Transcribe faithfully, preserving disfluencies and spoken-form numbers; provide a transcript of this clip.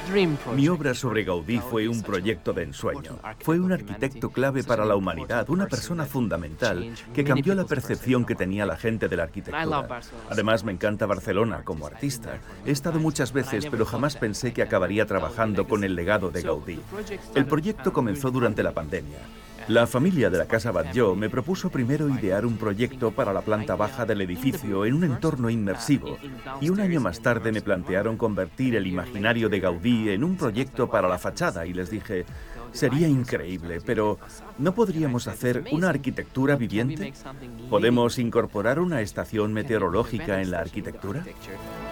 Mi obra sobre Gaudí fue un proyecto de ensueño. Fue un arquitecto clave para la humanidad, una persona fundamental que cambió la percepción que tenía la gente de la arquitectura. Además, me encanta Barcelona como artista. He estado muchas veces, pero jamás pensé que acabaría trabajando con el legado de Gaudí. El proyecto comenzó durante la pandemia. La familia de la Casa Batlló me propuso primero idear un proyecto para la planta baja del edificio en un entorno inmersivo, y un año más tarde me plantearon convertir el imaginario de Gaudí en un proyecto para la fachada y les dije, sería increíble, pero ¿no podríamos hacer una arquitectura viviente? ¿Podemos incorporar una estación meteorológica en la arquitectura?